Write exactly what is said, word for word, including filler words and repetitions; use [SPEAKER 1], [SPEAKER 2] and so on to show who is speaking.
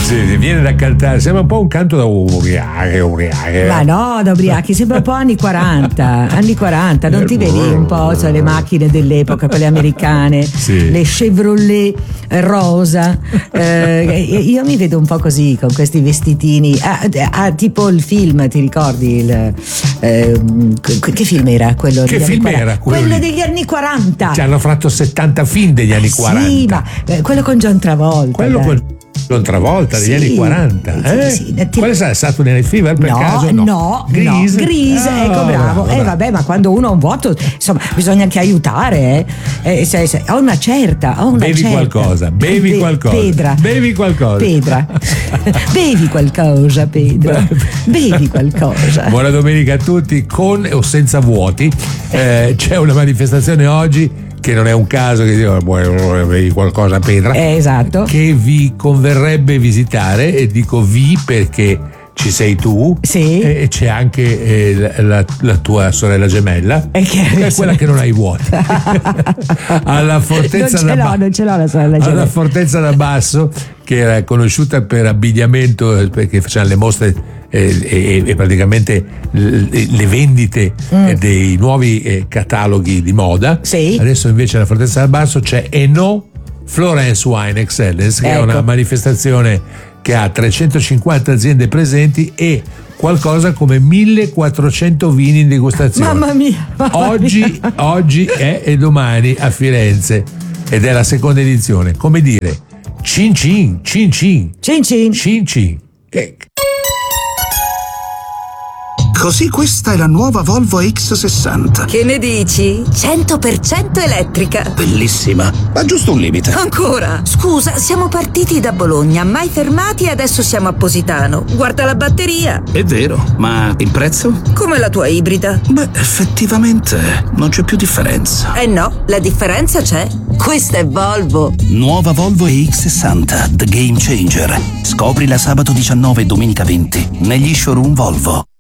[SPEAKER 1] sì, viene da cantare, sembra un po' un canto da ubriache, ubriache.
[SPEAKER 2] Ma no, da ubriachi, sembra un po' anni quaranta, anni quaranta, non ti vedi un po', cioè, le macchine dell'epoca, quelle americane,
[SPEAKER 1] sì.
[SPEAKER 2] Le Chevrolet rosa, eh, io mi vedo un po' così, con questi vestitini, ah, ah, tipo il film, ti ricordi? Il, eh, che film era quello?
[SPEAKER 1] Che
[SPEAKER 2] degli
[SPEAKER 1] film
[SPEAKER 2] anni
[SPEAKER 1] era?
[SPEAKER 2] quello?
[SPEAKER 1] Quello
[SPEAKER 2] Quello degli anni quaranta.
[SPEAKER 1] Ci hanno fatto settanta film degli anni quaranta.
[SPEAKER 2] Sì, ma eh, quello con John Travolta.
[SPEAKER 1] Quello con John Travolta degli
[SPEAKER 2] sì,
[SPEAKER 1] anni quaranta. Eh?
[SPEAKER 2] Sì, sì.
[SPEAKER 1] Quale sarà? Saturday Night Fever per
[SPEAKER 2] no,
[SPEAKER 1] caso?
[SPEAKER 2] No,
[SPEAKER 1] no.
[SPEAKER 2] Grease? No, Grease,
[SPEAKER 1] Ah,
[SPEAKER 2] ecco, bravo.
[SPEAKER 1] bravo,
[SPEAKER 2] Eh vabbè, ma quando uno ha un vuoto, insomma, bisogna anche aiutare. Eh. Eh, se, se, ho una certa, ho una
[SPEAKER 1] bevi
[SPEAKER 2] certa.
[SPEAKER 1] qualcosa, bevi
[SPEAKER 2] Be-
[SPEAKER 1] qualcosa.
[SPEAKER 2] Pedra.
[SPEAKER 1] Bevi qualcosa.
[SPEAKER 2] Pedra. Bevi qualcosa, Pedro. Bevi qualcosa.
[SPEAKER 1] Buona domenica a tutti, con o senza vuoti. Eh, c'è una manifestazione oggi che non è un caso che dico bevi qualcosa, Pedra.
[SPEAKER 2] Eh, esatto.
[SPEAKER 1] Che vi converrebbe visitare, e dico vi perché ci sei tu,
[SPEAKER 2] sì.
[SPEAKER 1] E c'è anche eh, la, la tua sorella gemella,
[SPEAKER 2] e che
[SPEAKER 1] è quella che non ha i vuoti. Alla Fortezza
[SPEAKER 2] non ce
[SPEAKER 1] da
[SPEAKER 2] l'ho,
[SPEAKER 1] ba-
[SPEAKER 2] non ce l'ho la sorella gemella.
[SPEAKER 1] Alla Fortezza da Basso, che era conosciuta per abbigliamento, perché facevano le mostre eh, e, e praticamente le, le vendite mm. eh, dei nuovi eh, cataloghi di moda.
[SPEAKER 2] Sì.
[SPEAKER 1] Adesso invece alla Fortezza da Basso c'è Eno Florence Wine Excellence, che ecco. è una manifestazione che ha trecentocinquanta aziende presenti e qualcosa come millequattrocento vini in degustazione.
[SPEAKER 2] Mamma mia! Mamma
[SPEAKER 1] oggi,
[SPEAKER 2] mia.
[SPEAKER 1] oggi è e domani a Firenze, ed è la seconda edizione. Come dire, cin cin, cin cin,
[SPEAKER 2] cin cin,
[SPEAKER 1] cin cin. Che...
[SPEAKER 3] Così questa è la nuova Volvo X sessanta.
[SPEAKER 4] Che ne dici? cento per cento elettrica.
[SPEAKER 3] Bellissima, ma giusto un limite.
[SPEAKER 4] Ancora? Scusa, siamo partiti da Bologna, mai fermati e adesso siamo a Positano. Guarda la batteria.
[SPEAKER 3] È vero, ma il prezzo?
[SPEAKER 4] Come la tua ibrida.
[SPEAKER 3] Beh, effettivamente non c'è più differenza.
[SPEAKER 4] Eh no, la differenza c'è. Questa è Volvo.
[SPEAKER 3] Nuova Volvo X sessanta, The Game Changer. Scoprila sabato diciannove e domenica venti negli showroom Volvo.